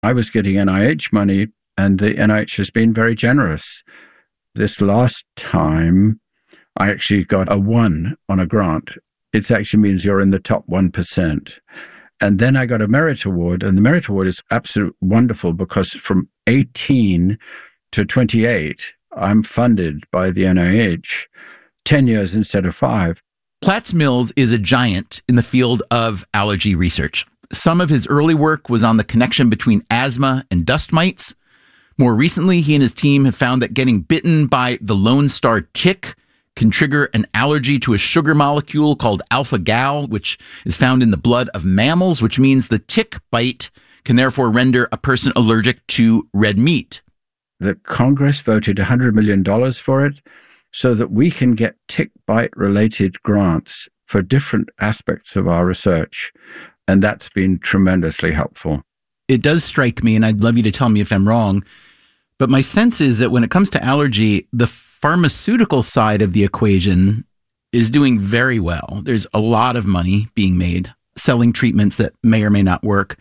I was getting NIH money, and the NIH has been very generous. This last time, I actually got a 1 on a grant. It actually means you're in the top 1%. And then I got a merit award, and the merit award is absolutely wonderful because from 18 to 28, I'm funded by the NIH 10 years instead of 5. Platts Mills is a giant in the field of allergy research. Some of his early work was on the connection between asthma and dust mites. More recently, he and his team have found that getting bitten by the Lone Star tick can trigger an allergy to a sugar molecule called alpha-gal, which is found in the blood of mammals, which means the tick bite can therefore render a person allergic to red meat. The Congress voted $100 million for it so that we can get tick bite-related grants for different aspects of our research, and that's been tremendously helpful. It does strike me, and I'd love you to tell me if I'm wrong, but my sense is that when it comes to allergy, the pharmaceutical side of the equation is doing very well. There's a lot of money being made selling treatments that may or may not work.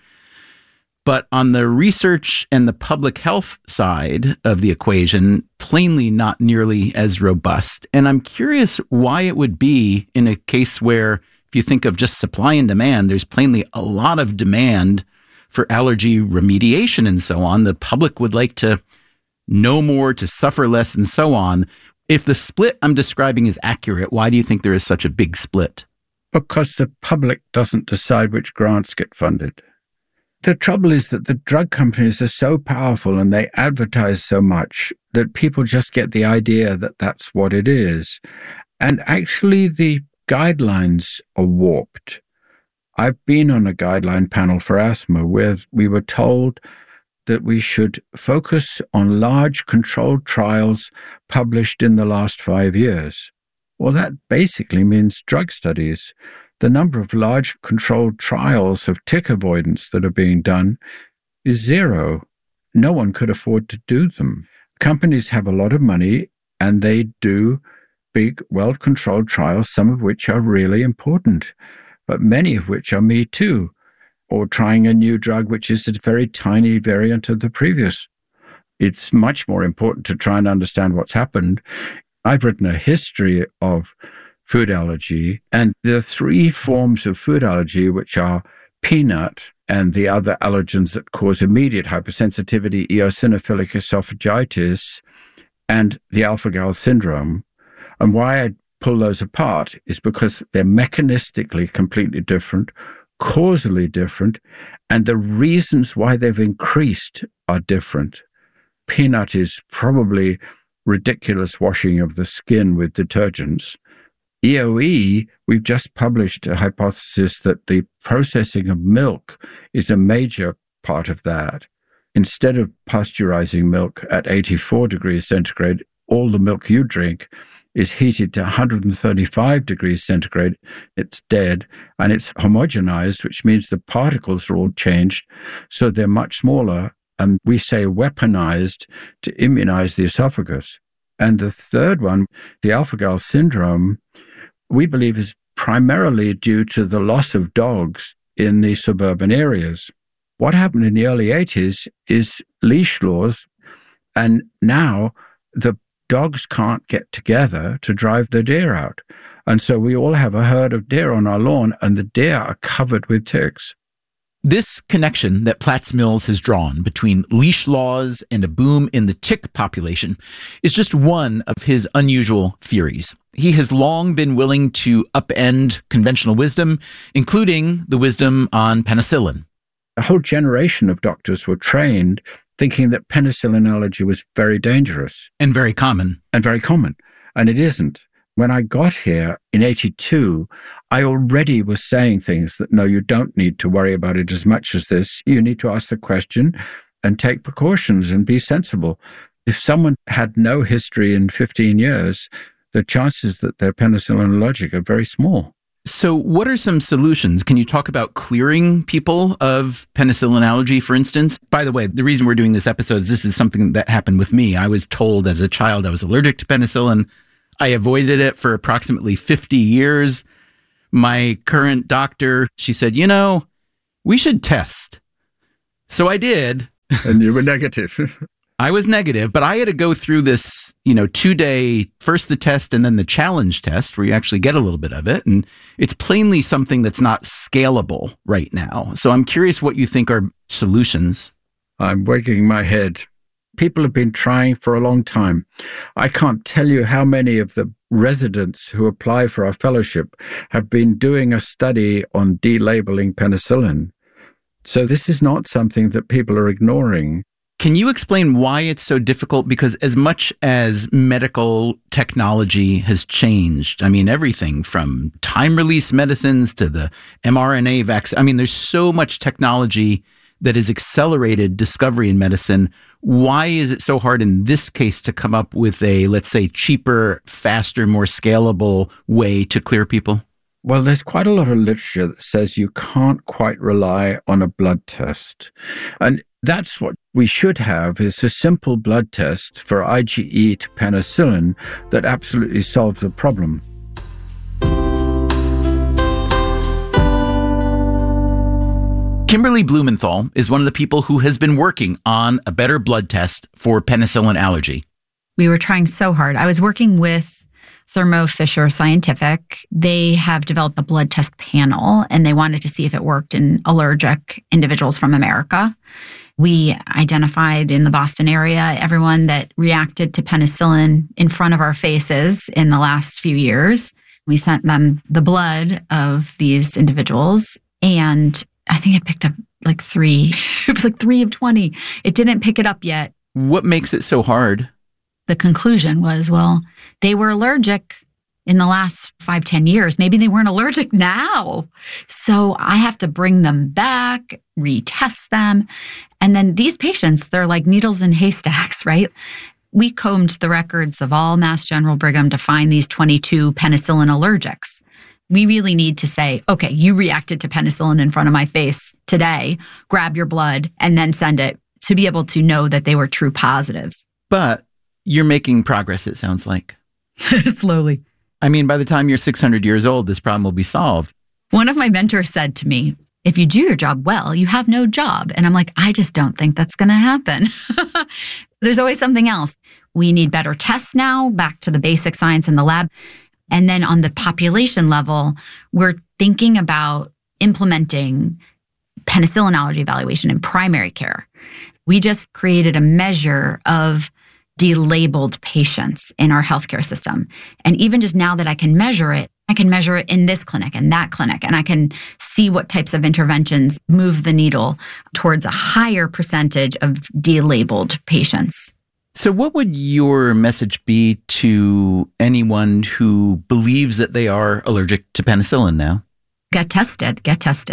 But on the research and the public health side of the equation, plainly not nearly as robust. And I'm curious why it would be in a case where, if you think of just supply and demand, there's plainly a lot of demand for allergy remediation and so on. The public would like to know more, to suffer less, and so on. If the split I'm describing is accurate, why do you think there is such a big split? Because the public doesn't decide which grants get funded. The trouble is that the drug companies are so powerful and they advertise so much that people just get the idea that that's what it is. And actually, the guidelines are warped. I've been on a guideline panel for asthma where we were told that we should focus on large controlled trials published in the last 5 years. Well, that basically means drug studies. The number of large controlled trials of tick avoidance that are being done is 0. No one could afford to do them. Companies have a lot of money and they do big, well-controlled trials, some of which are really important, but many of which are me too, or trying a new drug which is a very tiny variant of the previous. It's much more important to try and understand what's happened. I've written a history of food allergy, and there are 3 forms of food allergy, which are peanut and the other allergens that cause immediate hypersensitivity, eosinophilic esophagitis, and the alpha-gal syndrome. And why I pull those apart is because they're mechanistically completely different, causally different, and the reasons why they've increased are different. Peanut is probably ridiculous washing of the skin with detergents. EOE, we've just published a hypothesis that the processing of milk is a major part of that. Instead of pasteurizing milk at 84 degrees centigrade, all the milk you drink is heated to 135 degrees centigrade. It's dead, and it's homogenized, which means the particles are all changed, so they're much smaller, and we say weaponized to immunize the esophagus. And the third one, the alpha-gal syndrome, we believe is primarily due to the loss of dogs in the suburban areas. What happened in the early 80s is leash laws, and now the dogs can't get together to drive the deer out. And so we all have a herd of deer on our lawn, and the deer are covered with ticks. This connection that Platts Mills has drawn between leash laws and a boom in the tick population is just one of his unusual theories. He has long been willing to upend conventional wisdom, including the wisdom on penicillin. A whole generation of doctors were trained thinking that penicillin allergy was very dangerous. And very common. And it isn't. When I got here in 82, I already was saying things that, no, you don't need to worry about it as much as this. You need to ask the question and take precautions and be sensible. If someone had no history in 15 years, the chances that they're penicillin allergic are very small. So what are some solutions? Can you talk about clearing people of penicillin allergy, for instance? By the way, the reason we're doing this episode is this is something that happened with me. I was told as a child I was allergic to penicillin. I avoided it for approximately 50 years. My current doctor, she said, we should test. So I did. And you were negative. I was negative, but I had to go through this, 2-day, first the test and then the challenge test where you actually get a little bit of it. And it's plainly something that's not scalable right now. So I'm curious what you think are solutions. I'm wagging my head. People have been trying for a long time. I can't tell you how many of the residents who apply for our fellowship have been doing a study on delabeling penicillin. So this is not something that people are ignoring. Can you explain why it's so difficult? Because as much as medical technology has changed, everything from time-release medicines to the mRNA vaccine, there's so much technology that has accelerated discovery in medicine. Why is it so hard in this case to come up with a, let's say, cheaper, faster, more scalable way to clear people? Well, there's quite a lot of literature that says you can't quite rely on a blood test. And that's what we should have, is a simple blood test for IgE to penicillin that absolutely solves the problem. Kimberly Blumenthal is one of the people who has been working on a better blood test for penicillin allergy. We were trying so hard. I was working with Thermo Fisher Scientific. They have developed a blood test panel, and they wanted to see if it worked in allergic individuals from America. We identified in the Boston area everyone that reacted to penicillin in front of our faces in the last few years. We sent them the blood of these individuals, and I think it picked up like 3. It was like 3 of 20. It didn't pick it up yet. What makes it so hard? The conclusion was, well, they were allergic in the last 5-10 years. Maybe they weren't allergic now. So I have to bring them back, retest them. And then these patients, they're like needles in haystacks, right? We combed the records of all Mass General Brigham to find these 22 penicillin allergics. We really need to say, okay, you reacted to penicillin in front of my face today, grab your blood, and then send it to be able to know that they were true positives. But you're making progress, it sounds like. Slowly. By the time you're 600 years old, this problem will be solved. One of my mentors said to me, if you do your job well, you have no job. And I'm like, I just don't think that's going to happen. There's always something else. We need better tests now, back to the basic science in the lab. And then on the population level, we're thinking about implementing penicillin allergy evaluation in primary care. We just created a measure of delabeled patients in our healthcare system. And even just now that I can measure it in this clinic and that clinic, and I can see what types of interventions move the needle towards a higher percentage of delabeled patients. So what would your message be to anyone who believes that they are allergic to penicillin now? Get tested.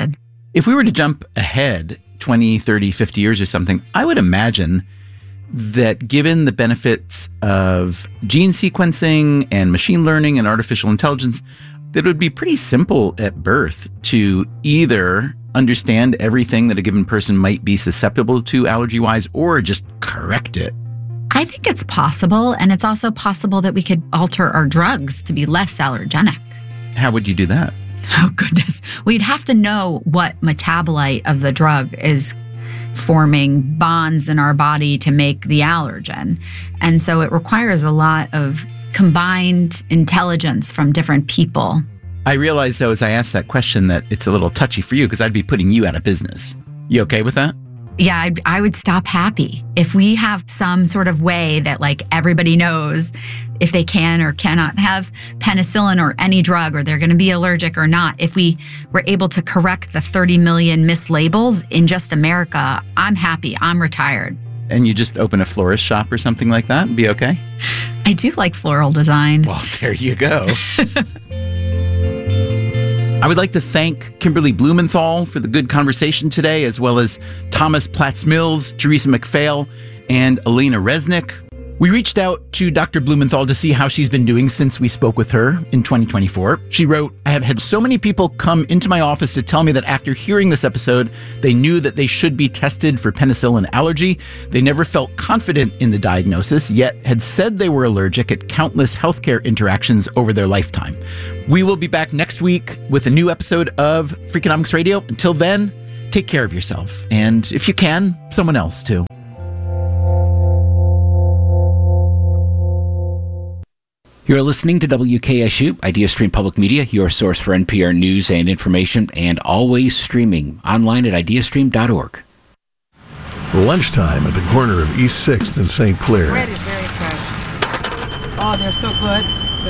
If we were to jump ahead 20, 30, 50 years or something, I would imagine that given the benefits of gene sequencing and machine learning and artificial intelligence, that it would be pretty simple at birth to either understand everything that a given person might be susceptible to allergy-wise or just correct it. I think it's possible, and it's also possible that we could alter our drugs to be less allergenic. How would you do that? Oh, goodness. We'd have to know what metabolite of the drug is forming bonds in our body to make the allergen. And so it requires a lot of combined intelligence from different people. I realize, though, as I ask that question, that it's a little touchy for you because I'd be putting you out of business. You okay with that? Yeah, I would stop happy. If we have some sort of way that like everybody knows if they can or cannot have penicillin or any drug, or they're going to be allergic or not, if we were able to correct the 30 million mislabels in just America, I'm happy. I'm retired. And you just open a florist shop or something like that and be okay? I do like floral design. Well, there you go. I would like to thank Kimberly Blumenthal for the good conversation today, as well as Thomas Platts-Mills, Teresa McPhail, and Elena Resnick. We reached out to Dr. Blumenthal to see how she's been doing since we spoke with her in 2024. She wrote, I have had so many people come into my office to tell me that after hearing this episode, they knew that they should be tested for penicillin allergy. They never felt confident in the diagnosis, yet had said they were allergic at countless healthcare interactions over their lifetime. We will be back next week with a new episode of Freakonomics Radio. Until then, take take care of yourself. And if you can, someone else too. You're listening to WKSU, IdeaStream Public Media, your source for NPR news and information, and always streaming online at ideastream.org. Lunchtime at the corner of East 6th and St. Clair. Bread is very fresh. Oh, they're so good.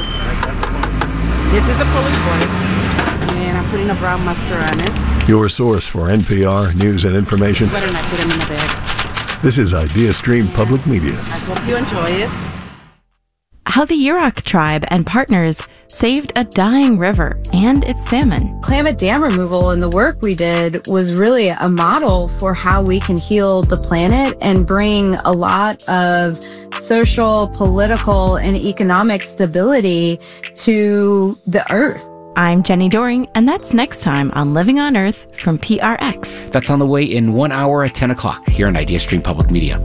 This is the Polish one, and I'm putting a brown mustard on it. Your source for NPR news and information. Better not put them in the bag. This is IdeaStream Public Media. I hope you enjoy it. How the Yurok tribe and partners saved a dying river and its salmon. Klamath dam removal and the work we did was really a model for how we can heal the planet and bring a lot of social, political, and economic stability to the earth. I'm Jenny Doring, and that's next time on Living on Earth from PRX. That's on the way in 1 hour at 10 o'clock here on IdeaStream Public Media.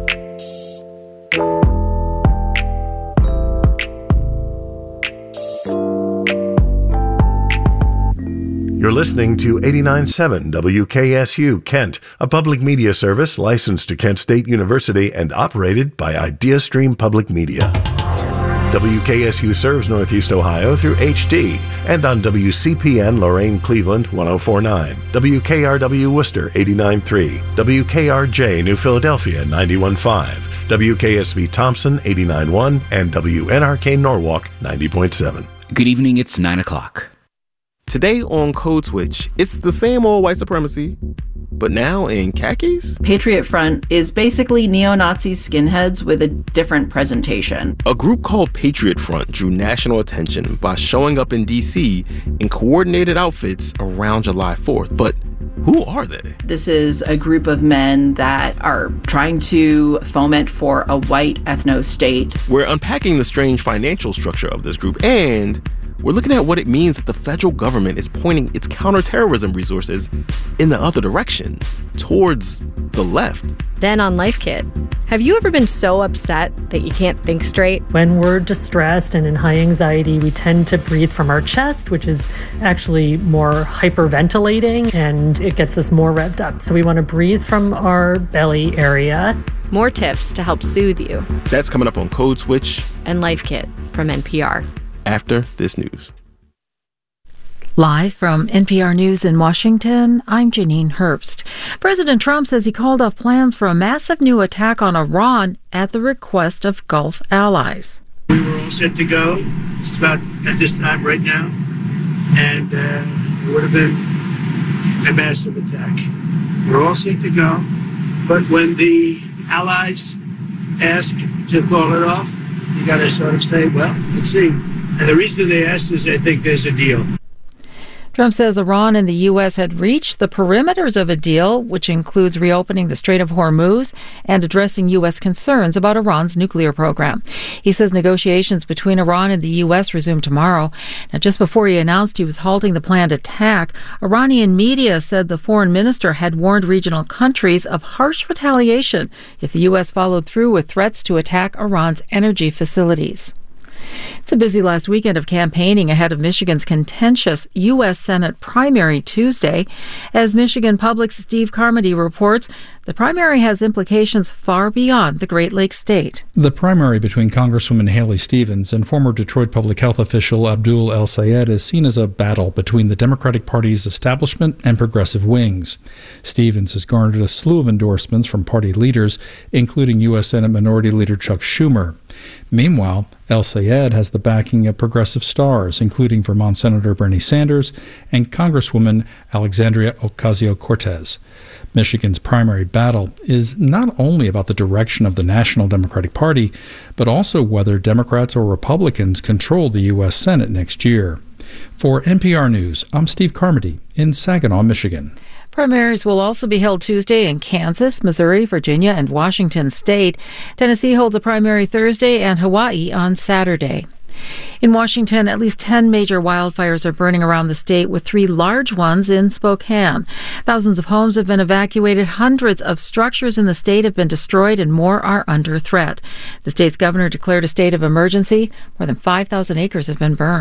You're listening to 89.7 WKSU Kent, a public media service licensed to Kent State University and operated by IdeaStream Public Media. WKSU serves Northeast Ohio through HD and on WCPN Lorain Cleveland 104.9, WKRW Worcester 89.3, WKRJ New Philadelphia 91.5, WKSV Thompson 89.1, and WNRK Norwalk 90.7. Good evening, it's 9 o'clock. Today on Code Switch, it's the same old white supremacy, but now in khakis? Patriot Front is basically neo-Nazi skinheads with a different presentation. A group called Patriot Front drew national attention by showing up in D.C. in coordinated outfits around July 4th. But who are they? This is a group of men that are trying to foment for a white ethno-state. We're unpacking the strange financial structure of this group, and we're looking at what it means that the federal government is pointing its counterterrorism resources in the other direction, towards the left. Then on Life Kit, have you ever been so upset that you can't think straight? When we're distressed and in high anxiety, we tend to breathe from our chest, which is actually more hyperventilating, and it gets us more revved up. So we want to breathe from our belly area. More tips to help soothe you. That's coming up on Code Switch and Life Kit from NPR. After this news. Live from NPR News in Washington, I'm Janine Herbst. President Trump says he called off plans for a massive new attack on Iran at the request of Gulf allies. We were all set to go just about at this time right now, and it would have been a massive attack. We're all set to go, but when the allies ask to call it off, you got to sort of say, well, let's see. And the reason they asked is they think there's a deal. Trump says Iran and the U.S. had reached the perimeters of a deal, which includes reopening the Strait of Hormuz and addressing U.S. concerns about Iran's nuclear program. He says negotiations between Iran and the U.S. resume tomorrow. Now, just before he announced he was halting the planned attack, Iranian media said the foreign minister had warned regional countries of harsh retaliation if the U.S. followed through with threats to attack Iran's energy facilities. It's a busy last weekend of campaigning ahead of Michigan's contentious U.S. Senate primary Tuesday. As Michigan Public's Steve Carmody reports, the primary has implications far beyond the Great Lakes state. The primary between Congresswoman Haley Stevens and former Detroit public health official Abdul El-Sayed is seen as a battle between the Democratic Party's establishment and progressive wings. Stevens has garnered a slew of endorsements from party leaders, including U.S. Senate Minority Leader Chuck Schumer. Meanwhile, El-Sayed has the backing of progressive stars, including Vermont Senator Bernie Sanders and Congresswoman Alexandria Ocasio-Cortez. Michigan's primary battle is not only about the direction of the National Democratic Party, but also whether Democrats or Republicans control the U.S. Senate next year. For NPR News, I'm Steve Carmody in Saginaw, Michigan. Primaries will also be held Tuesday in Kansas, Missouri, Virginia, and Washington state. Tennessee holds a primary Thursday and Hawaii on Saturday. In Washington, at least 10 major wildfires are burning around the state, with 3 large ones in Spokane. Thousands of homes have been evacuated, hundreds of structures in the state have been destroyed, and more are under threat. The state's governor declared a state of emergency. More than 5,000 acres have been burned.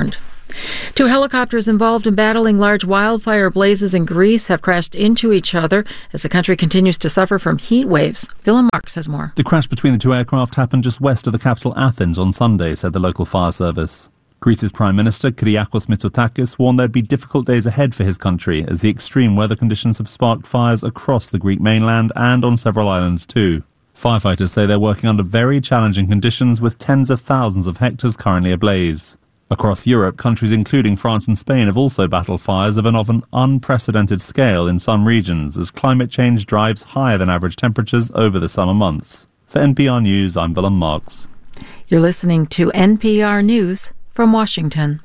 Two helicopters involved in battling large wildfire blazes in Greece have crashed into each other as the country continues to suffer from heat waves. Willem Marks has more. The crash between the two aircraft happened just west of the capital Athens on Sunday, said the local fire service. Greece's Prime Minister, Kyriakos Mitsotakis, warned there'd be difficult days ahead for his country as the extreme weather conditions have sparked fires across the Greek mainland and on several islands too. Firefighters say they're working under very challenging conditions with tens of thousands of hectares currently ablaze. Across Europe, countries including France and Spain have also battled fires of an unprecedented scale in some regions as climate change drives higher than average temperatures over the summer months. For NPR News, I'm Willem Marks. You're listening to NPR News from Washington.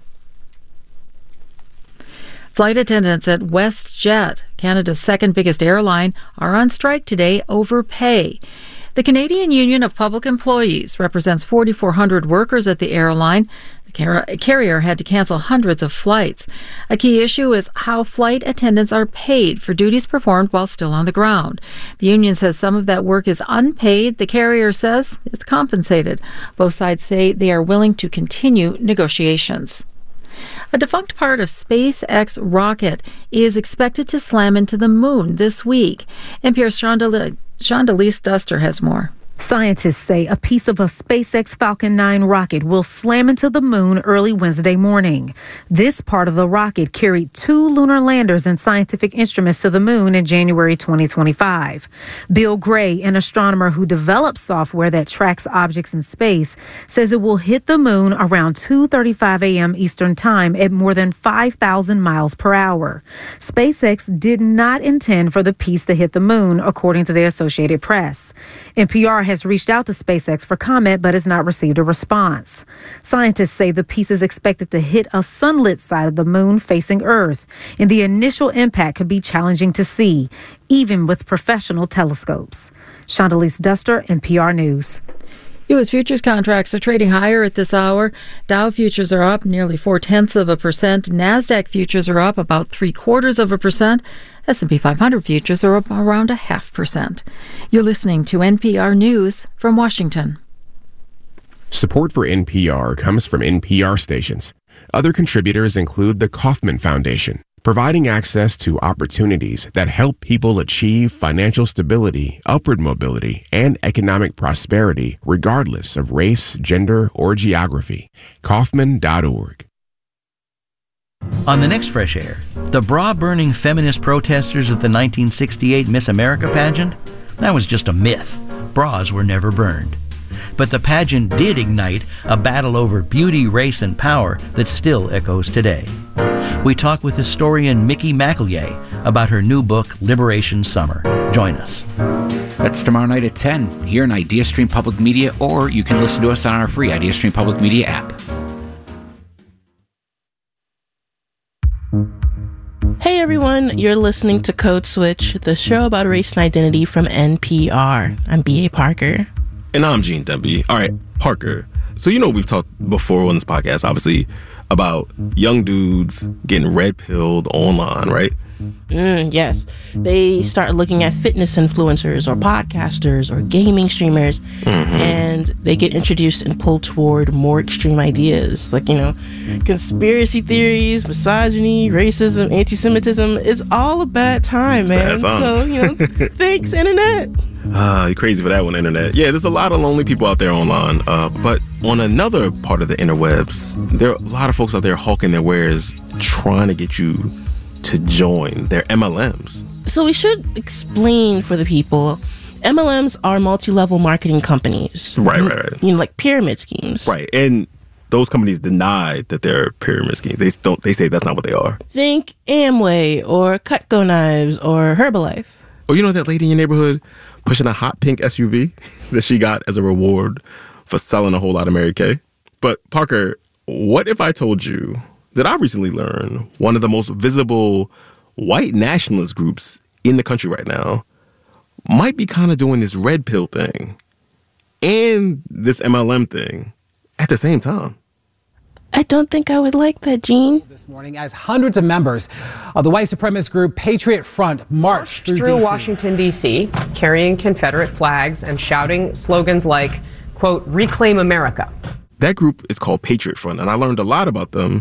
Flight attendants at WestJet, Canada's second biggest airline, are on strike today over pay. The Canadian Union of Public Employees represents 4,400 workers at the airline. The carrier had to cancel hundreds of flights. A key issue is how flight attendants are paid for duties performed while still on the ground. The union says some of that work is unpaid. The carrier says it's compensated. Both sides say they are willing to continue negotiations. A defunct part of SpaceX rocket is expected to slam into the moon this week. NPR's Shondelise Duster has more. Scientists say a piece of a SpaceX Falcon 9 rocket will slam into the moon early Wednesday morning. This part of the rocket carried 2 lunar landers and scientific instruments to the moon in January 2025. Bill Gray, an astronomer who develops software that tracks objects in space, says it will hit the moon around 2:35 a.m. Eastern Time at more than 5,000 miles per hour. SpaceX did not intend for the piece to hit the moon, according to the Associated Press. NPR has reached out to SpaceX for comment but has not received a response. Scientists say the piece is expected to hit a sunlit side of the moon facing Earth, and the initial impact could be challenging to see, even with professional telescopes. Shondelise Duster, NPR News. U.S. futures contracts are trading higher at this hour. Dow futures are up nearly 0.4%. NASDAQ futures are up about 0.75%. S&P 500 futures are up around 0.5%. You're listening to NPR News from Washington. Support for NPR comes from NPR stations. Other contributors include the Kauffman Foundation, providing access to opportunities that help people achieve financial stability, upward mobility, and economic prosperity regardless of race, gender, or geography. Kauffman.org. On the next Fresh Air, the bra-burning feminist protesters at the 1968 Miss America pageant? That was just a myth. Bras were never burned. But the pageant did ignite a battle over beauty, race, and power that still echoes today. We talk with historian Mickey McElliey about her new book, Liberation Summer. Join us. That's tomorrow night at 10 here on IdeaStream Public Media, or you can listen to us on our free IdeaStream Public Media app. Hey everyone, you're listening to Code Switch, the show about race and identity from NPR. I'm B.A. Parker. And I'm Gene Demby. All right, Parker. So we've talked before on this podcast, obviously, about young dudes getting red-pilled online, right? Yes. They start looking at fitness influencers or podcasters or gaming streamers, and they get introduced and pulled toward more extreme ideas like, conspiracy theories, misogyny, racism, anti-Semitism. It's all a bad time, man. So, thanks, Internet. You're crazy for that one, Internet. Yeah, there's a lot of lonely people out there online. But on another part of the interwebs, there are a lot of folks out there hawking their wares, trying to get you to join their MLMs. So we should explain for the people. MLMs are multi-level marketing companies. Right. Like pyramid schemes. Right. And those companies deny that they're pyramid schemes. They say that's not what they are. Think Amway or Cutco Knives or Herbalife. Or that lady in your neighborhood pushing a hot pink SUV that she got as a reward for selling a whole lot of Mary Kay? But Parker, what if I told you that I recently learned one of the most visible white nationalist groups in the country right now might be kind of doing this red pill thing and this MLM thing at the same time? I don't think I would like that, Gene. This morning, as hundreds of members of the white supremacist group Patriot Front marched through Washington, D.C., carrying Confederate flags and shouting slogans like, quote, "Reclaim America." That group is called Patriot Front, and I learned a lot about them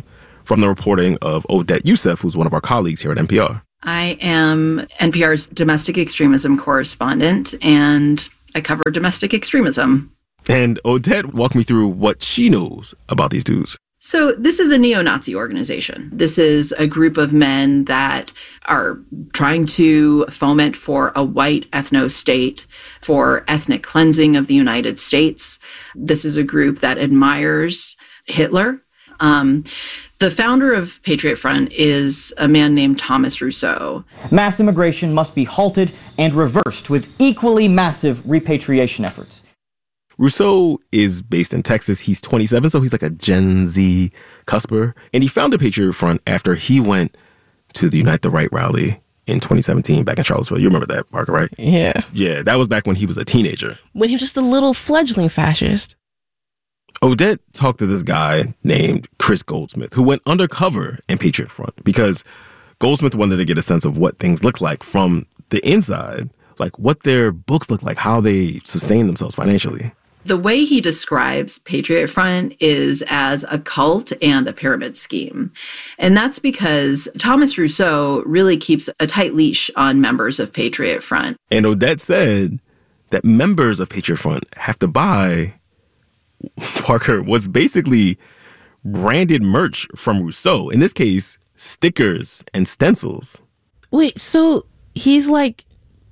from the reporting of Odette Youssef, who's one of our colleagues here at NPR. I am NPR's domestic extremism correspondent, and I cover domestic extremism. And Odette walked me through what she knows about these dudes. So this is a neo-Nazi organization. This is a group of men that are trying to foment for a white ethno-state, for ethnic cleansing of the United States. This is a group that admires Hitler. The founder of Patriot Front is a man named Thomas Rousseau. Mass immigration must be halted and reversed with equally massive repatriation efforts. Rousseau is based in Texas. He's 27, so he's like a Gen Z cusper. And he founded Patriot Front after he went to the Unite the Right rally in 2017 back in Charlottesville. You remember that, Parker, right? Yeah. Yeah, that was back when he was a teenager. When he was just a little fledgling fascist. Odette talked to this guy named Chris Goldsmith, who went undercover in Patriot Front because Goldsmith wanted to get a sense of what things look like from the inside, like what their books look like, how they sustain themselves financially. The way he describes Patriot Front is as a cult and a pyramid scheme. And that's because Thomas Rousseau really keeps a tight leash on members of Patriot Front. And Odette said that members of Patriot Front have to buy, Parker, what's basically branded merch from Rousseau. In this case, stickers and stencils. Wait, so he's like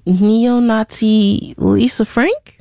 neo-Nazi Lisa Frank?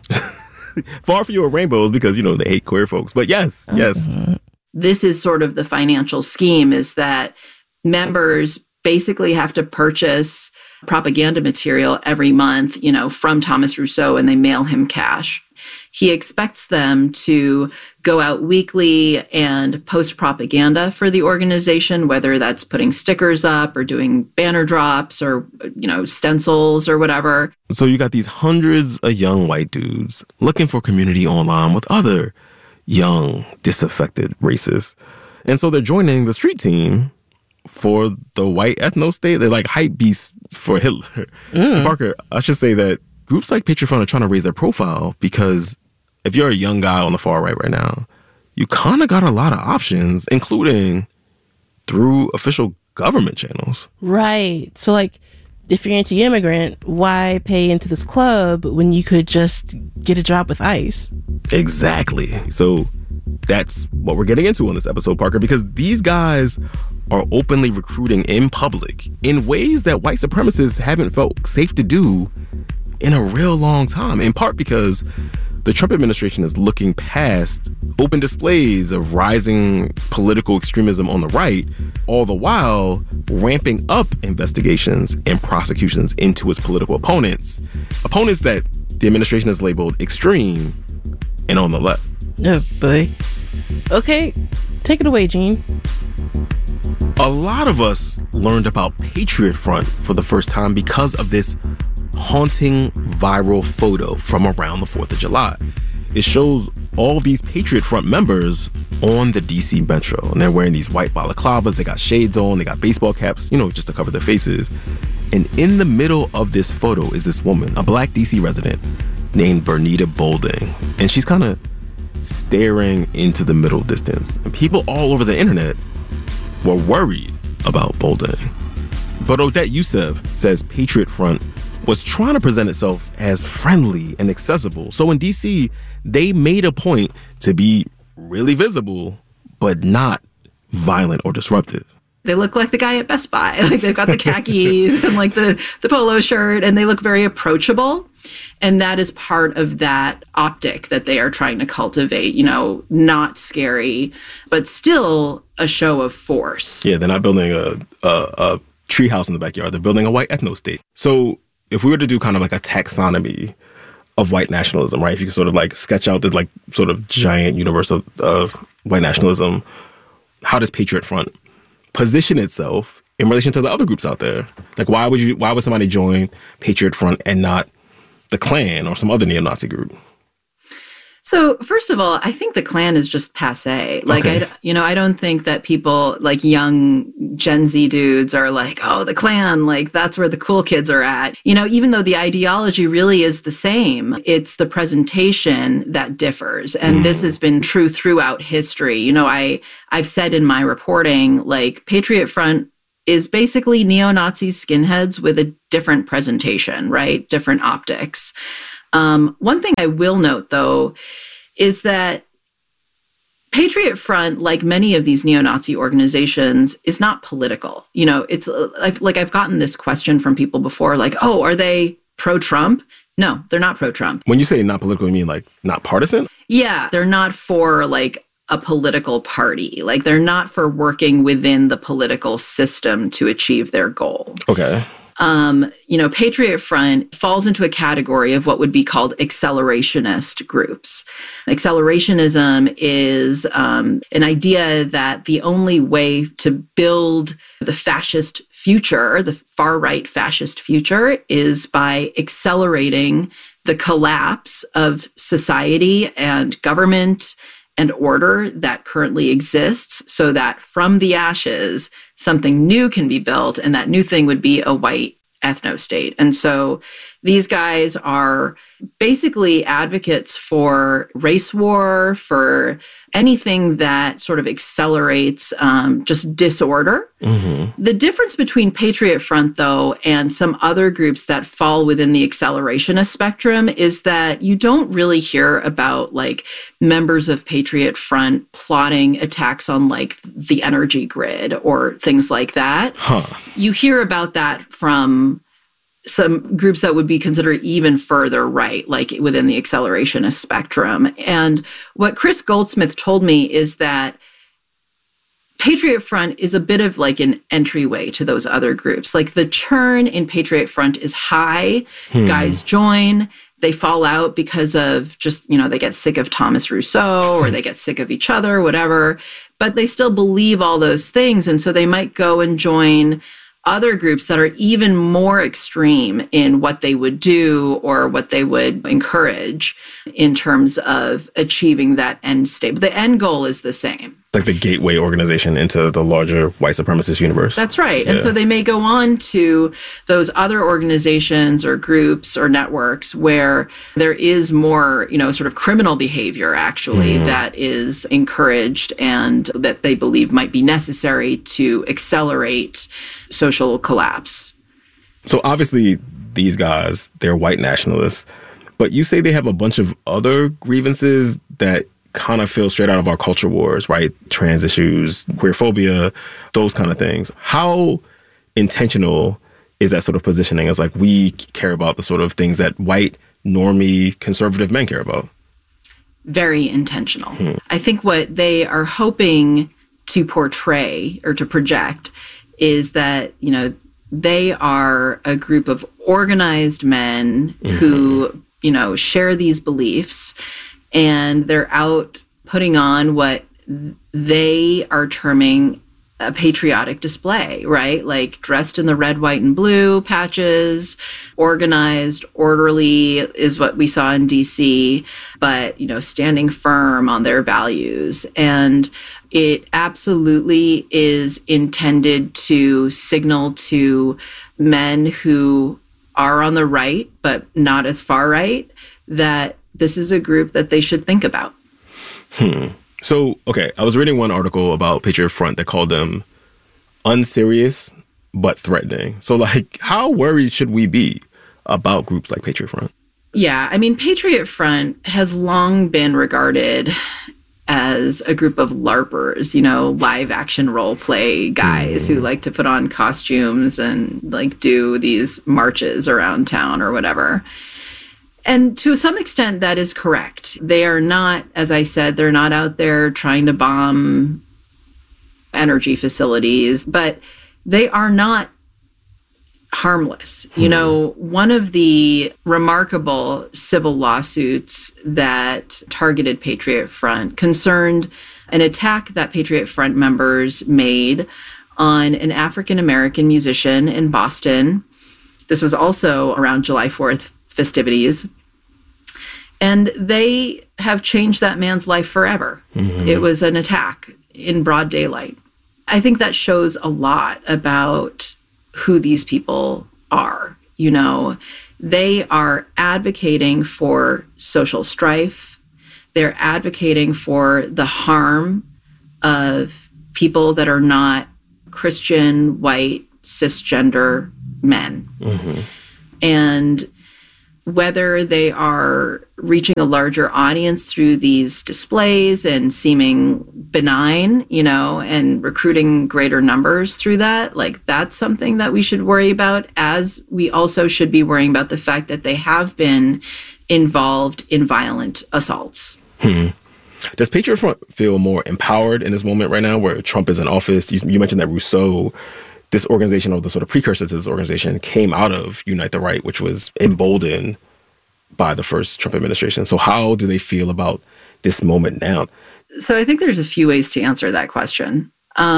Far from your rainbows because, they hate queer folks. But yes. This is sort of the financial scheme, is that members basically have to purchase propaganda material every month, from Thomas Rousseau, and they mail him cash. He expects them to go out weekly and post propaganda for the organization, whether that's putting stickers up or doing banner drops or, stencils or whatever. So you got these hundreds of young white dudes looking for community online with other young, disaffected racists. And so they're joining the street team for the white ethno-state. They're like hype beasts for Hitler. Parker, I should say that groups like Patriot Front are trying to raise their profile because if you're a young guy on the far right now, you kind of got a lot of options, including through official government channels. Right. So, if you're anti-immigrant, why pay into this club when you could just get a job with ICE? Exactly. So that's what we're getting into on this episode, Parker, because these guys are openly recruiting in public in ways that white supremacists haven't felt safe to do in a real long time, in part because the Trump administration is looking past open displays of rising political extremism on the right, all the while ramping up investigations and prosecutions into its political opponents that the administration has labeled extreme and on the left. Oh, boy. Okay, take it away, Gene. A lot of us learned about Patriot Front for the first time because of this haunting viral photo from around the 4th of July. It shows all these Patriot Front members on the DC Metro, and they're wearing these white balaclavas, they got shades on, they got baseball caps, just to cover their faces. And in the middle of this photo is this woman, a black DC resident named Bernita Bolding, and she's kind of staring into the middle distance. And people all over the internet were worried about Bolding. But Odette Youssef says Patriot Front was trying to present itself as friendly and accessible. So in DC, they made a point to be really visible, but not violent or disruptive. They look like the guy at Best Buy. They've got the khakis and the polo shirt, and they look very approachable. And that is part of that optic that they are trying to cultivate, not scary, but still a show of force. Yeah, they're not building a treehouse in the backyard. They're building a white ethno-state. So if we were to do kind of like a taxonomy of white nationalism, right? If you could sort of sketch out the sort of giant universe of white nationalism, how does Patriot Front position itself in relation to the other groups out there? Why would somebody join Patriot Front and not the Klan or some other neo-Nazi group? So first of all, I think the Klan is just passé. Like, Okay. I don't think that people like young Gen Z dudes are like, oh, the Klan, like that's where the cool kids are at. Even though the ideology really is the same, it's the presentation that differs. And this has been true throughout history. I've said in my reporting, like Patriot Front is basically neo-Nazi skinheads with a different presentation, right? Different optics. One thing I will note, though, is that Patriot Front, like many of these neo-Nazi organizations, is not political. It's I've gotten this question from people before, like, oh, are they pro-Trump? No, they're not pro-Trump. When you say not political, you mean like not partisan? Yeah, they're not for like a political party. Like they're not for working within the political system to achieve their goal. Okay. Patriot Front falls into a category of what would be called accelerationist groups. Accelerationism is an idea that the only way to build the fascist future, the far-right fascist future, is by accelerating the collapse of society and government and order that currently exists so that from the ashes, something new can be built, and that new thing would be a white ethno-state. And so these guys are basically advocates for race war, for anything that sort of accelerates just disorder. Mm-hmm. The difference between Patriot Front, though, and some other groups that fall within the accelerationist spectrum is that you don't really hear about like members of Patriot Front plotting attacks on like the energy grid or things like that. Huh. You hear about that from some groups that would be considered even further right, like within the accelerationist spectrum. And what Chris Goldsmith told me is that Patriot Front is a bit of like an entryway to those other groups. Like the churn in Patriot Front is high. Guys join, they fall out because of just, they get sick of Thomas Rousseau or they get sick of each other, whatever. But they still believe all those things. And so they might go and join other groups that are even more extreme in what they would do or what they would encourage in terms of achieving that end state. But the end goal is the same. Like the gateway organization into the larger white supremacist universe. That's right. Yeah. And so they may go on to those other organizations or groups or networks where there is more, sort of criminal behavior actually that is encouraged and that they believe might be necessary to accelerate social collapse. So obviously these guys, they're white nationalists, but you say they have a bunch of other grievances that kind of feel straight out of our culture wars, right? Trans issues, queerphobia, those kind of things. How intentional is that sort of positioning as like we care about the sort of things that white, normie, conservative men care about? Very intentional. I think what they are hoping to portray or to project is that, they are a group of organized men who, share these beliefs, and they're out putting on what they are terming a patriotic display, right? Like dressed in the red, white, and blue patches, organized, orderly is what we saw in DC, but, standing firm on their values. And it absolutely is intended to signal to men who are on the right, but not as far right, that this is a group that they should think about. So, okay, I was reading one article about Patriot Front that called them unserious but threatening. So, like, how worried should we be about groups like Patriot Front? Yeah, I mean, Patriot Front has long been regarded as a group of LARPers, live action role play guys who like to put on costumes and like do these marches around town or whatever. And to some extent, that is correct. They are not, as I said, they're not out there trying to bomb energy facilities, but they are not harmless. One of the remarkable civil lawsuits that targeted Patriot Front concerned an attack that Patriot Front members made on an African-American musician in Boston. This was also around July 4th festivities. And they have changed that man's life forever. Mm-hmm. It was an attack in broad daylight. I think that shows a lot about who these people are. You know, they are advocating for social strife. They're advocating for the harm of people that are not Christian, white, cisgender men. Mm-hmm. And whether they are reaching a larger audience through these displays and seeming benign, you know, and recruiting greater numbers through that, like that's something that we should worry about, as we also should be worrying about the fact that they have been involved in violent assaults. Does Patriot Front feel more empowered in this moment right now where Trump is in office? You mentioned that Rousseau, this organization, or the sort of precursor to this organization, came out of Unite the Right, which was emboldened by the first Trump administration. So how do they feel about this moment now? So I think there's a few ways to answer that question.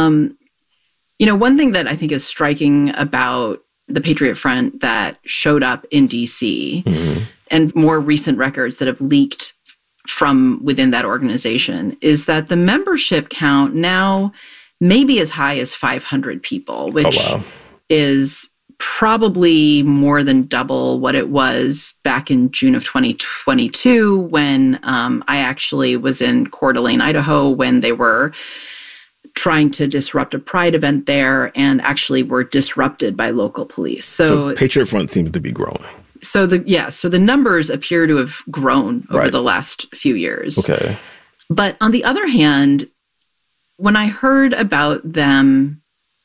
You know, one thing that I think is striking about the Patriot Front that showed up in D.C. Mm-hmm. and more recent records that have leaked from within that organization is that the membership count now may be as high as 500 people, which is probably more than double what it was back in June of 2022 when I actually was in Coeur d'Alene, Idaho, when they were trying to disrupt a pride event there and actually were disrupted by local police. So Patriot Front seems to be growing. So the numbers appear to have grown over the last few years. Okay. But on the other hand, when I heard about them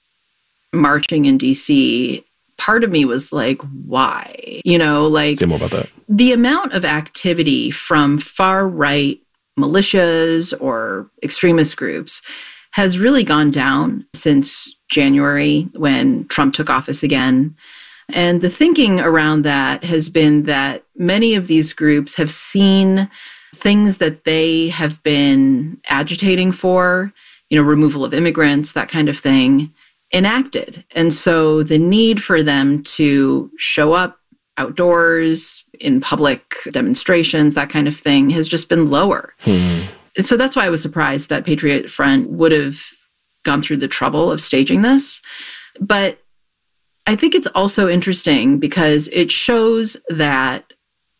marching in DC, part of me was like, why? You know, like, say more about that. The amount of activity from far right militias or extremist groups has really gone down since January when Trump took office again. And the thinking around that has been that many of these groups have seen things that they have been agitating for, you know, removal of immigrants, that kind of thing, enacted. And so the need for them to show up outdoors in public demonstrations, that kind of thing, has just been lower. And so that's why I was surprised that Patriot Front would have gone through the trouble of staging this. But I think it's also interesting because it shows that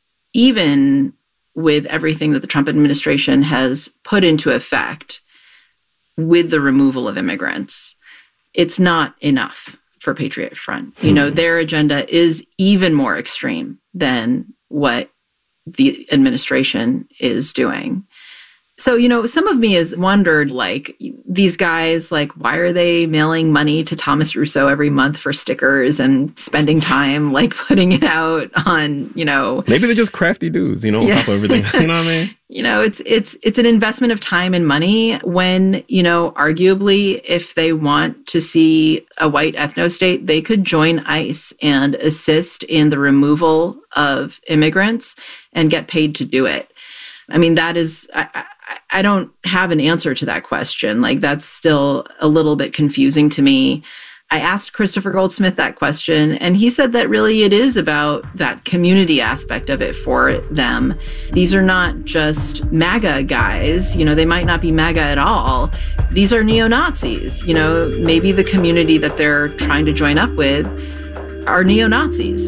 even with everything that the Trump administration has put into effect with the removal of immigrants, it's not enough for Patriot Front. You know, their agenda is even more extreme than what the administration is doing. So, you know, some of me has wondered, like, these guys, like, why are they mailing money to Thomas Rousseau every month for stickers and spending time, like, putting it out on, you know... Maybe they're just crafty dudes, you know, on top of everything. You know what I mean? You know, it's an investment of time and money when, you know, arguably, if they want to see a white ethno-state, they could join ICE and assist in the removal of immigrants and get paid to do it. I mean, that is... I don't have an answer to that question. Like, that's still a little bit confusing to me. I asked Christopher Goldsmith that question, and he said that really it is about that community aspect of it for them. These are not just MAGA guys. You know, they might not be MAGA at all. These are neo-Nazis. You know, maybe the community that they're trying to join up with are neo-Nazis.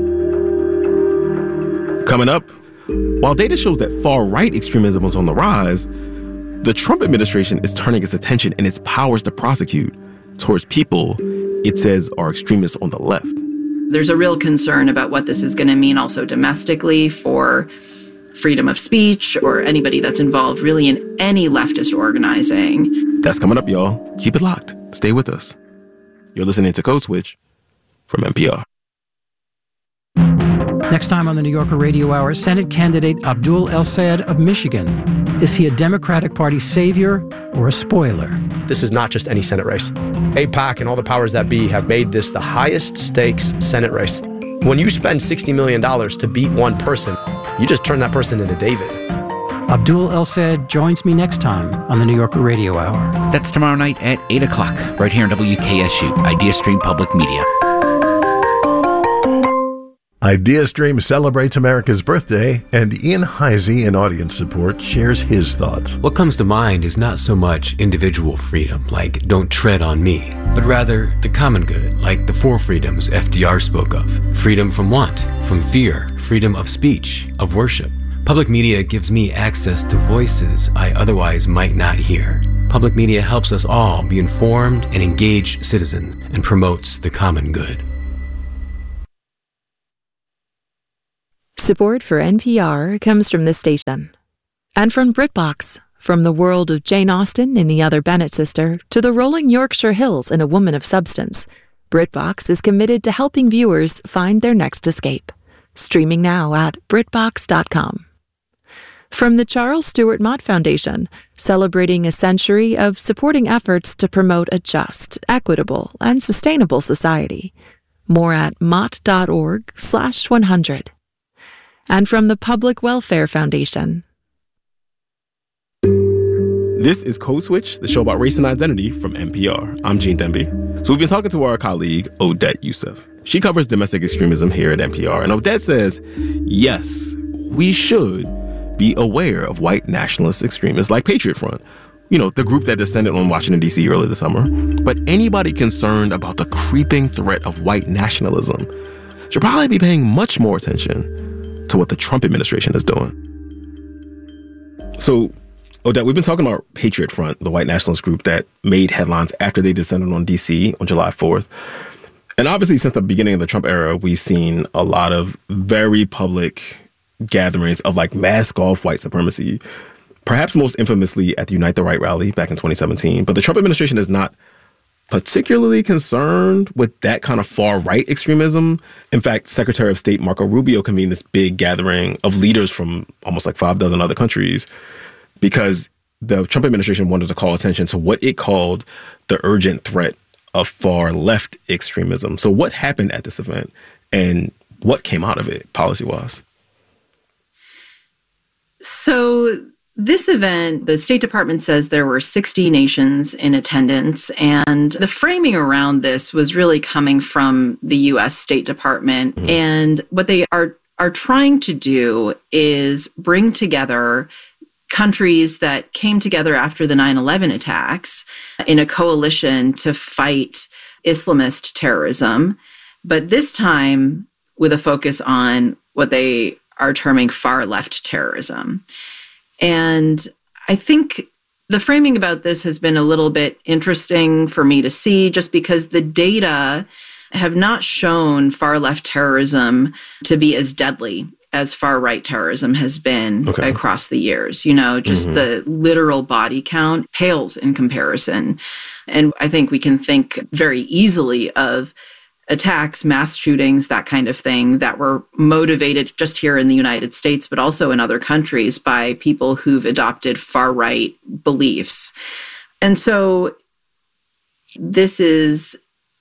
Coming up, while data shows that far-right extremism was on the rise, the Trump administration is turning its attention and its powers to prosecute towards people it says are extremists on the left. There's a real concern about what this is going to mean also domestically for freedom of speech or anybody that's involved really in any leftist organizing. That's coming up, y'all. Keep it locked. Stay with us. You're listening to Code Switch from NPR. Next time on the New Yorker Radio Hour, Senate candidate Abdul El-Sayed of Michigan. Is he a Democratic Party savior or a spoiler? This is not just any Senate race. AIPAC and all the powers that be have made this the highest stakes Senate race. When you spend $60 million to beat one person, you just turn that person into David. Abdul El-Sayed joins me next time on the New Yorker Radio Hour. That's tomorrow night at 8 o'clock, right here on WKSU, Idea Stream Public Media. IdeaStream celebrates America's birthday, and Ian Heisey, in audience support, shares his thoughts. What comes to mind is not so much individual freedom, like don't tread on me, but rather the common good, like the four freedoms FDR spoke of. Freedom from want, from fear, freedom of speech, of worship. Public media gives me access to voices I otherwise might not hear. Public media helps us all be informed and engaged citizens and promotes the common good. Support for NPR comes from this station. And from BritBox, from the world of Jane Austen in The Other Bennet Sister to the rolling Yorkshire Hills in A Woman of Substance, BritBox is committed to helping viewers find their next escape. Streaming now at BritBox.com. From the Charles Stewart Mott Foundation, celebrating a century of supporting efforts to promote a just, equitable, and sustainable society. More at mott.org/100. And from the Public Welfare Foundation. This is Code Switch, the show about race and identity from NPR. I'm Gene Demby. So we've been talking to our colleague, Odette Youssef. She covers domestic extremism here at NPR. And Odette says, yes, we should be aware of white nationalist extremists like Patriot Front, you know, the group that descended on Washington, D.C. earlier this summer. But anybody concerned about the creeping threat of white nationalism should probably be paying much more attention to what the Trump administration is doing. So, Odette, we've been talking about Patriot Front, the white nationalist group that made headlines after they descended on D.C. on July 4th. And obviously, since the beginning of the Trump era, we've seen a lot of very public gatherings of like mask-off white supremacy, perhaps most infamously at the Unite the Right rally back in 2017. But the Trump administration is not particularly concerned with that kind of far-right extremism. In fact, Secretary of State Marco Rubio convened this big gathering of leaders from almost like 5 other countries because the Trump administration wanted to call attention to what it called the urgent threat of far-left extremism. So what happened at this event and what came out of it policy-wise? So this event, the State Department says there were 60 nations in attendance, and the framing around this was really coming from the U.S. State Department. Mm-hmm. And what they are trying to do is bring together countries that came together after the 9/11 attacks in a coalition to fight Islamist terrorism, but this time with a focus on what they are terming far-left terrorism. And I think the framing about this has been a little bit interesting for me to see, just because the data have not shown far-left terrorism to be as deadly as far-right terrorism has been across the years. You know, just the literal body count pales in comparison. And I think we can think very easily of attacks, mass shootings, that kind of thing, that were motivated just here in the United States, but also in other countries by people who've adopted far-right beliefs. And so this is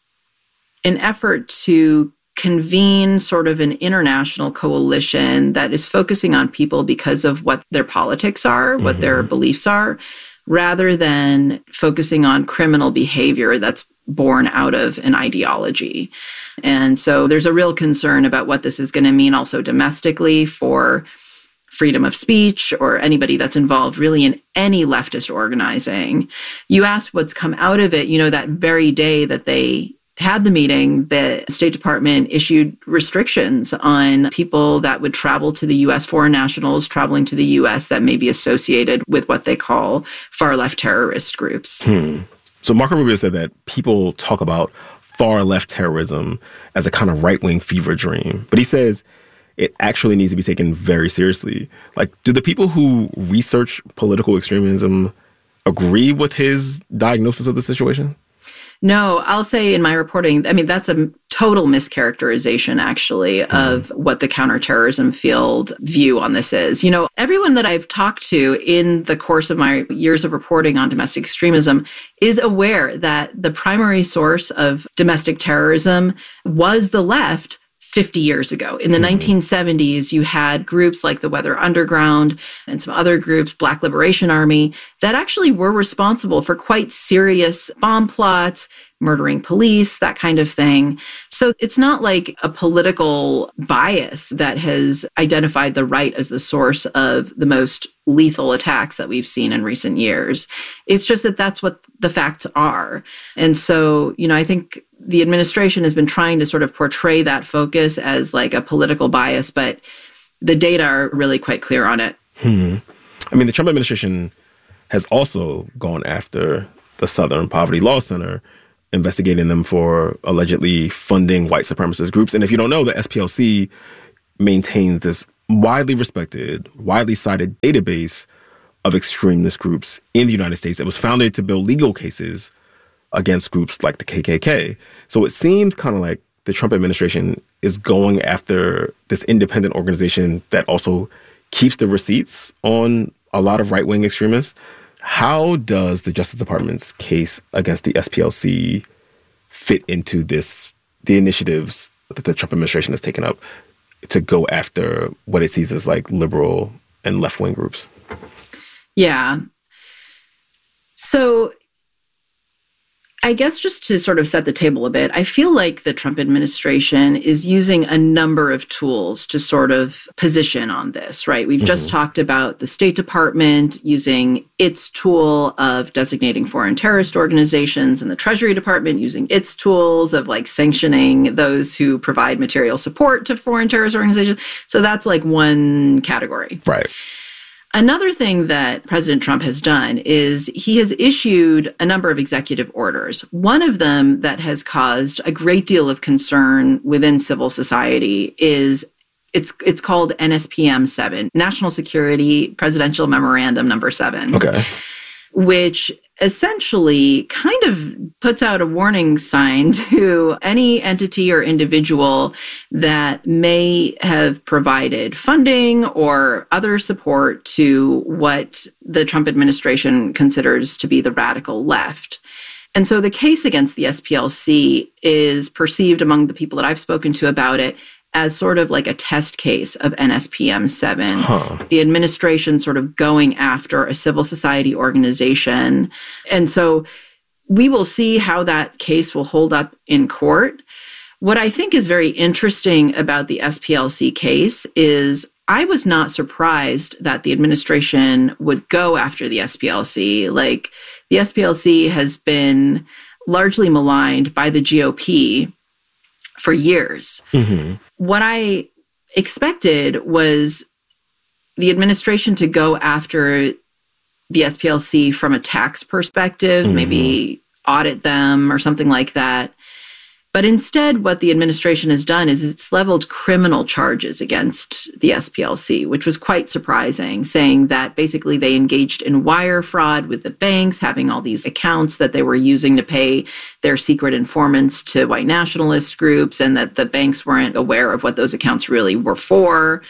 an effort to convene sort of an international coalition that is focusing on people because of what their politics are, what their beliefs are, rather than focusing on criminal behavior that's born out of an ideology. And so there's a real concern about what this is going to mean also domestically for freedom of speech or anybody that's involved really in any leftist organizing. You asked what's come out of it. You know, that very day that they had the meeting, the State Department issued restrictions on people that would travel to the U.S., foreign nationals traveling to the U.S. that may be associated with what they call far-left terrorist groups. So Marco Rubio said that people talk about far-left terrorism as a kind of right-wing fever dream. But he says it actually needs to be taken very seriously. Like, do the people who research political extremism agree with his diagnosis of the situation? No, I'll say in my reporting, I mean, that's a total mischaracterization, actually, of what the counterterrorism field view on this is. You know, everyone that I've talked to in the course of my years of reporting on domestic extremism is aware that the primary source of domestic terrorism was the left 50 years ago. In the 1970s, you had groups like the Weather Underground and some other groups, Black Liberation Army, that actually were responsible for quite serious bomb plots, murdering police, that kind of thing. So it's not like a political bias that has identified the right as the source of the most lethal attacks that we've seen in recent years. It's just that that's what the facts are. And so, I think the administration has been trying to sort of portray that focus as like a political bias, but the data are really quite clear on it. I mean, the Trump administration has also gone after the Southern Poverty Law Center, investigating them for allegedly funding white supremacist groups. And if you don't know, the SPLC maintains this widely respected, widely cited database of extremist groups in the United States. It was founded to build legal cases against groups like the KKK. So it seems kind of like the Trump administration is going after this independent organization that also keeps the receipts on a lot of right-wing extremists. How does the Justice Department's case against the SPLC fit into the initiatives that the Trump administration has taken up to go after what it sees as like liberal and left-wing groups? Yeah. So I guess just to sort of set the table a bit, I feel like the Trump administration is using a number of tools to sort of position on this, right? We've just talked about the State Department using its tool of designating foreign terrorist organizations, and the Treasury Department using its tools of like sanctioning those who provide material support to foreign terrorist organizations. So that's like one category. Right. Another thing that President Trump has done is he has issued a number of executive orders. One of them that has caused a great deal of concern within civil society is it's called NSPM 7, National Security Presidential Memorandum number 7. Okay. Which essentially kind of puts out a warning sign to any entity or individual that may have provided funding or other support to what the Trump administration considers to be the radical left. And so the case against the SPLC is perceived among the people that I've spoken to about it as sort of like a test case of NSPM 7. The administration sort of going after a civil society organization. And so we will see how that case will hold up in court. What I think is very interesting about the SPLC case is I was not surprised that the administration would go after the SPLC. Like, the SPLC has been largely maligned by the GOP for years. What I expected was the administration to go after the SPLC from a tax perspective, maybe audit them or something like that. But instead, what the administration has done is it's leveled criminal charges against the SPLC, which was quite surprising, saying that basically they engaged in wire fraud with the banks, having all these accounts that they were using to pay their secret informants to white nationalist groups, and that the banks weren't aware of what those accounts really were for,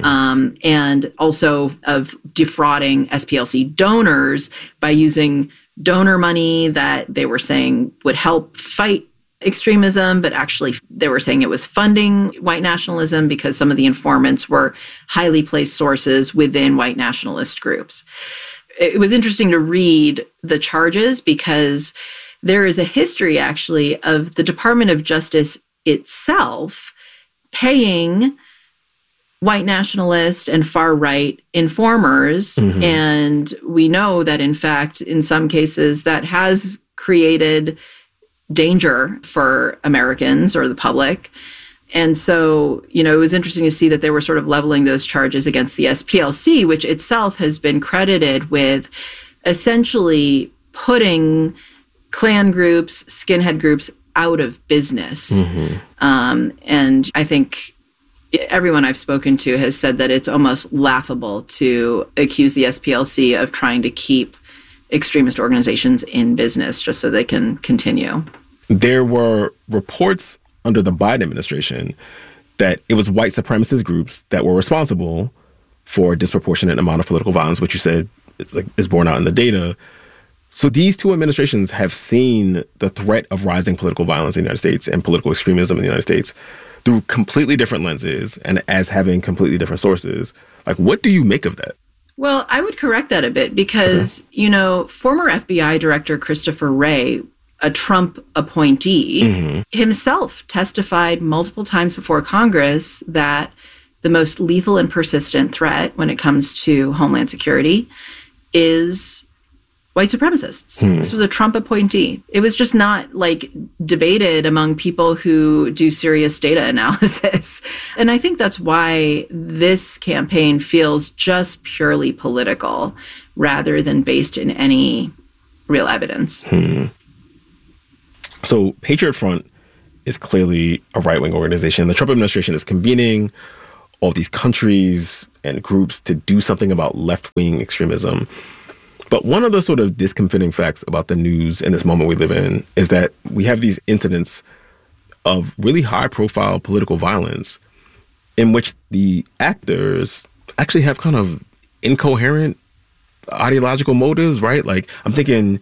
and also of defrauding SPLC donors by using donor money that they were saying would help fight extremism, but actually they were saying it was funding white nationalism because some of the informants were highly placed sources within white nationalist groups. It was interesting to read the charges because there is a history actually of the Department of Justice itself paying white nationalist and far-right informers. And we know that, in fact, in some cases that has created danger for Americans or the public. And so, it was interesting to see that they were sort of leveling those charges against the SPLC, which itself has been credited with essentially putting Klan groups, skinhead groups out of business. And I think everyone I've spoken to has said that it's almost laughable to accuse the SPLC of trying to keep extremist organizations in business just so they can continue. There were reports under the Biden administration that it was white supremacist groups that were responsible for a disproportionate amount of political violence, which you said is borne out in the data. So these two administrations have seen the threat of rising political violence in the United States and political extremism in the United States through completely different lenses and as having completely different sources. Like, what do you make of that? Well, I would correct that a bit because, former FBI Director Christopher Wray a Trump appointee, himself testified multiple times before Congress that the most lethal and persistent threat when it comes to Homeland Security is white supremacists. This was a Trump appointee. It was just not like debated among people who do serious data analysis. And I think that's why this campaign feels just purely political rather than based in any real evidence. So Patriot Front is clearly a right-wing organization. The Trump administration is convening all these countries and groups to do something about left-wing extremism. But one of the sort of discomforting facts about the news in this moment we live in is that we have these incidents of really high-profile political violence in which the actors actually have kind of incoherent ideological motives, right? Like, I'm thinking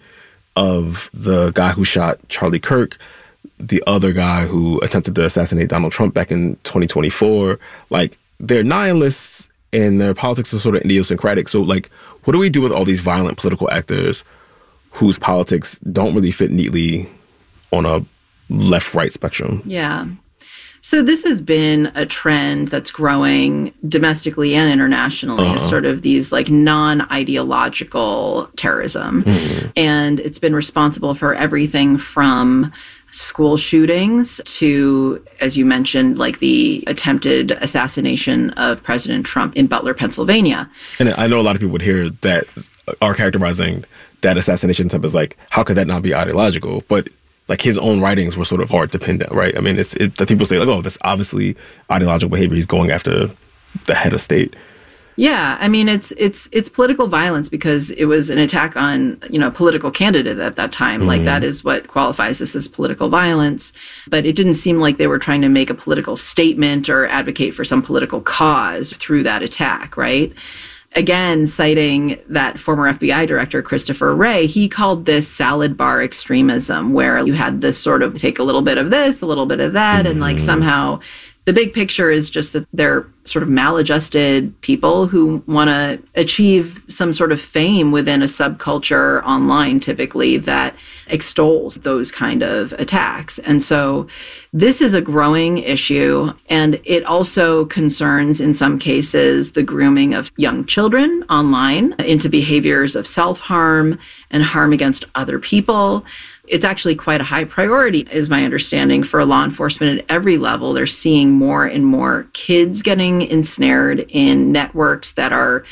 of the guy who shot Charlie Kirk, the other guy who attempted to assassinate Donald Trump back in 2024. Like, they're nihilists and their politics are sort of idiosyncratic. So, like, what do we do with all these violent political actors whose politics don't really fit neatly on a left-right spectrum? Yeah. So this has been a trend that's growing domestically and internationally, sort of these like non-ideological terrorism. And it's been responsible for everything from school shootings to, as you mentioned, like the attempted assassination of President Trump in Butler, Pennsylvania. And I know a lot of people would hear that are characterizing that assassination attempt as like, how could that not be ideological? But like his own writings were sort of hard to pin down, right? I mean, it's people say like, oh, that's obviously ideological behavior. He's going after the head of state. Yeah, I mean, it's political violence because it was an attack on, a political candidate at that time. Like, that is what qualifies this as political violence. But it didn't seem like they were trying to make a political statement or advocate for some political cause through that attack, right? Again, citing that former FBI director, Christopher Wray, he called this salad bar extremism, where you had this sort of take a little bit of this, a little bit of that, and like somehow the big picture is just that they're sort of maladjusted people who want to achieve some sort of fame within a subculture online, typically, that extols those kind of attacks. And so this is a growing issue, and it also concerns, in some cases, the grooming of young children online into behaviors of self-harm and harm against other people. It's actually quite a high priority, is my understanding, for law enforcement at every level. They're seeing more and more kids getting ensnared in networks that are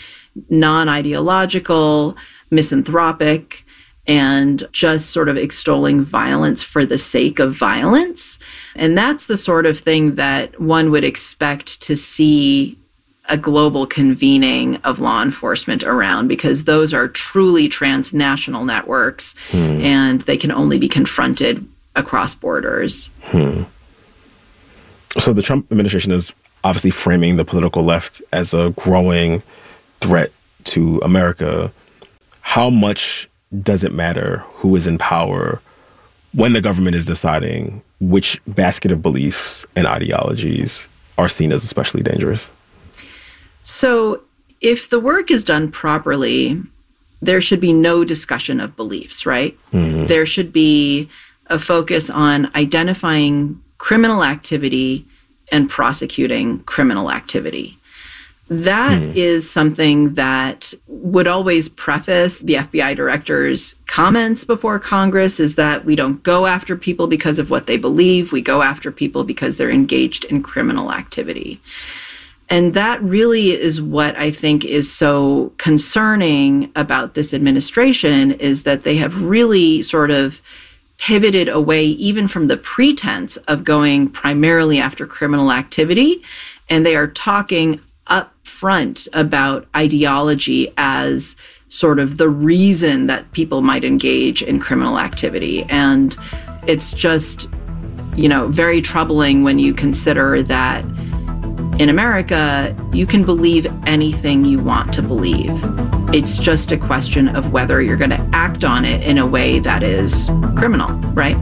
non-ideological, misanthropic, and just sort of extolling violence for the sake of violence. And that's the sort of thing that one would expect to see a global convening of law enforcement around, because those are truly transnational networks and they can only be confronted across borders. So the Trump administration is obviously framing the political left as a growing threat to America. How much does it matter who is in power when the government is deciding which basket of beliefs and ideologies are seen as especially dangerous? So if the work is done properly, there should be no discussion of beliefs, right? There should be a focus on identifying criminal activity and prosecuting criminal activity. That is something that would always preface the FBI director's comments before Congress, is that we don't go after people because of what they believe. We go after people because they're engaged in criminal activity. And that really is what I think is so concerning about this administration, is that they have really sort of pivoted away even from the pretense of going primarily after criminal activity. And they are talking up front about ideology as sort of the reason that people might engage in criminal activity. And it's just, very troubling when you consider that in America, you can believe anything you want to believe. It's just a question of whether you're going to act on it in a way that is criminal, right?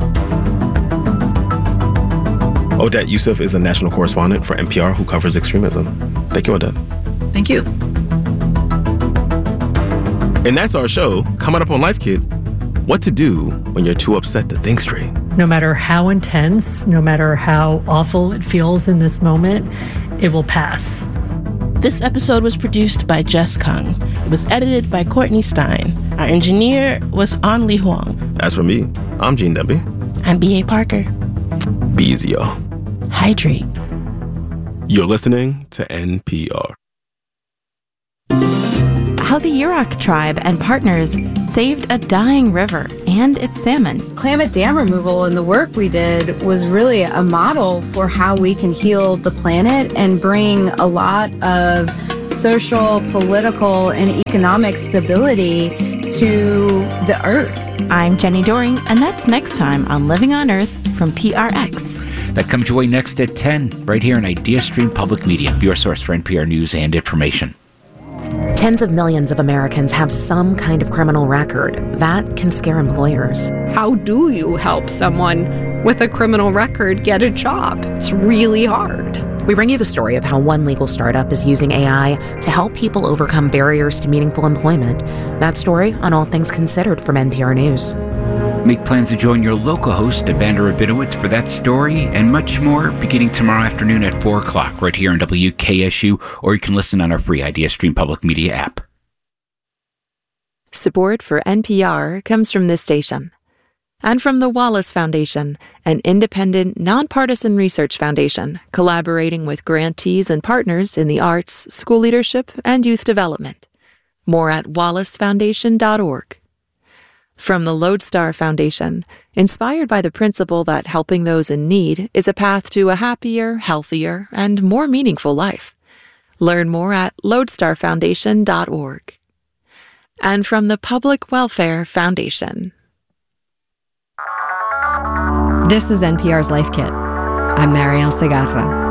Odette Yousef is a national correspondent for NPR who covers extremism. Thank you, Odette. Thank you. And that's our show. Coming up on Life Kit, What to do when you're too upset to think straight. No matter how intense, no matter how awful it feels in this moment, it will pass. This episode was produced by Jess Kung. It was edited by Courtney Stein. Our engineer was An Li Huang. As for me, I'm Gene Demby. I'm B.A. Parker. Be easy, y'all. Hydrate. You're listening to NPR. How the Yurok tribe and partners saved a dying river and its salmon. Klamath Dam removal and the work we did was really a model for how we can heal the planet and bring a lot of social, political, and economic stability to the Earth. I'm Jenny Doring, and that's next time on Living on Earth from PRX. That comes your way next at 10, right here on IdeaStream Public Media, your source for NPR news and information. Tens of millions of Americans have some kind of criminal record. That can scare employers. How do you help someone with a criminal record get a job? It's really hard. We bring you the story of how one legal startup is using AI to help people overcome barriers to meaningful employment. That story on All Things Considered from NPR News. Make plans to join your local host, Evander Rabinowitz, for that story and much more beginning tomorrow afternoon at 4 o'clock right here on WKSU, or you can listen on our free IdeaStream Public Media app. Support for NPR comes from this station and from the Wallace Foundation, an independent, nonpartisan research foundation collaborating with grantees and partners in the arts, school leadership, and youth development. More at wallacefoundation.org. From the Lodestar Foundation, inspired by the principle that helping those in need is a path to a happier, healthier, and more meaningful life. Learn more at lodestarfoundation.org. And from the Public Welfare Foundation. This is NPR's Life Kit. I'm Mariel Segarra.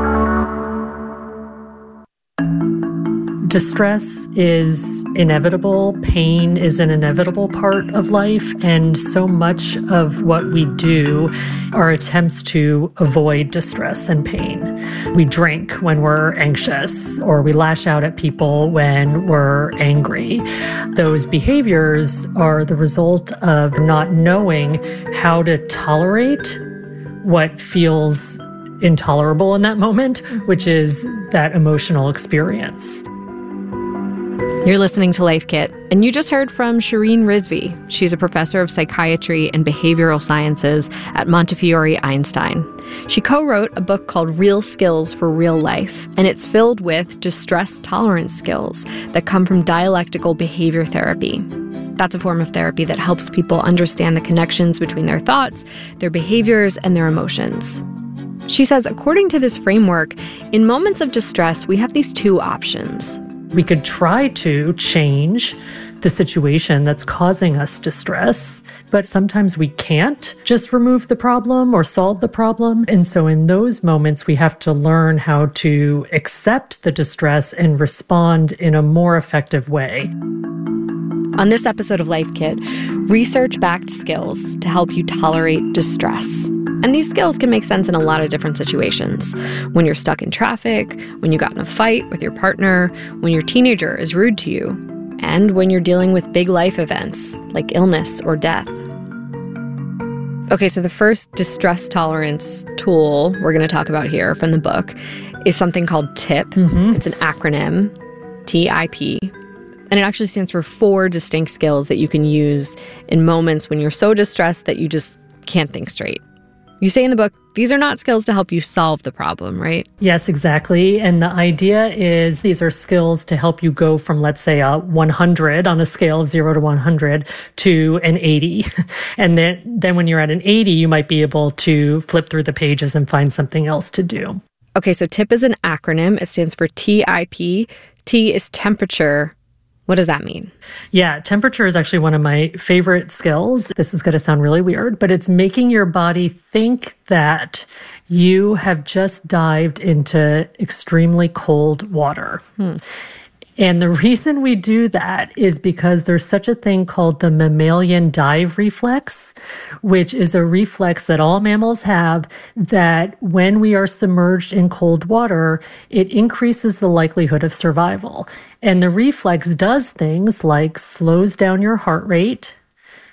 Distress is inevitable. Pain is an inevitable part of life. And so much of what we do are attempts to avoid distress and pain. We drink when we're anxious, or we lash out at people when we're angry. Those behaviors are the result of not knowing how to tolerate what feels intolerable in that moment, which is that emotional experience. You're listening to Life Kit, and you just heard from Shireen Rizvi. She's a professor of psychiatry and behavioral sciences at Montefiore Einstein. She co-wrote a book called Real Skills for Real Life, and it's filled with distress tolerance skills that come from dialectical behavior therapy. That's a form of therapy that helps people understand the connections between their thoughts, their behaviors, and their emotions. She says, according to this framework, in moments of distress, we have these two options. We could try to change the situation that's causing us distress, but sometimes we can't just remove the problem or solve the problem. And so in those moments, we have to learn how to accept the distress and respond in a more effective way. On this episode of Life Kit, research-backed skills to help you tolerate distress. And these skills can make sense in a lot of different situations. When you're stuck in traffic, when you got in a fight with your partner, when your teenager is rude to you, and when you're dealing with big life events like illness or death. Okay, so the first distress tolerance tool we're going to talk about here from the book is something called TIP. It's an acronym, TIP. And it actually stands for 4 distinct skills that you can use in moments when you're so distressed that you just can't think straight. You say in the book, these are not skills to help you solve the problem, right? Yes, exactly. And the idea is these are skills to help you go from, let's say, a 100 on a scale of 0 to 100 to an 80. And then when you're at an 80, you might be able to flip through the pages and find something else to do. Okay, so TIP is an acronym. It stands for TIP. T is temperature. What does that mean? Yeah, temperature is actually one of my favorite skills. This is going to sound really weird, but it's making your body think that you have just dived into extremely cold water. And the reason we do that is because there's such a thing called the mammalian dive reflex, which is a reflex that all mammals have, that when we are submerged in cold water, it increases the likelihood of survival. And the reflex does things like slows down your heart rate,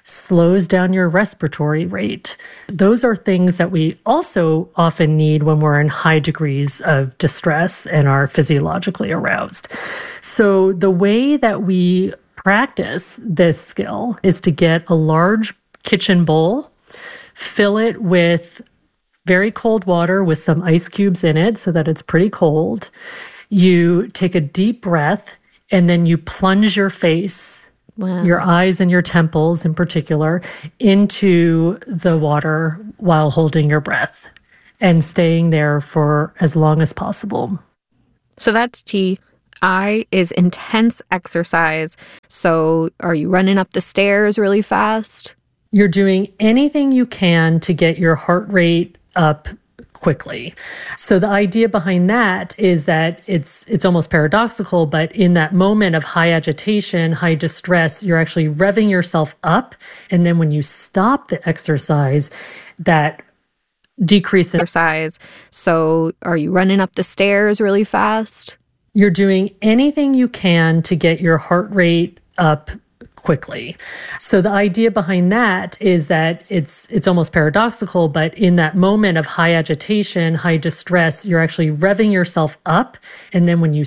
slows down your respiratory rate. Those are things that we also often need when we're in high degrees of distress and are physiologically aroused. So the way that we practice this skill is to get a large kitchen bowl, fill it with very cold water with some ice cubes in it so that it's pretty cold. You take a deep breath and then you plunge your face, your eyes and your temples in particular, into the water while holding your breath and staying there for as long as possible. So that's T. I is intense exercise. So are you running up the stairs really fast? You're doing anything you can to get your heart rate up quickly. So the idea behind that is that it's almost paradoxical, but in that moment of high agitation, high distress, you're actually revving yourself up. And then when you stop the exercise, that decrease in exercise. So are you running up the stairs really fast? You're doing anything you can to get your heart rate up quickly. So the idea behind that is that it's almost paradoxical, but in that moment of high agitation, high distress, you're actually revving yourself up. And then when you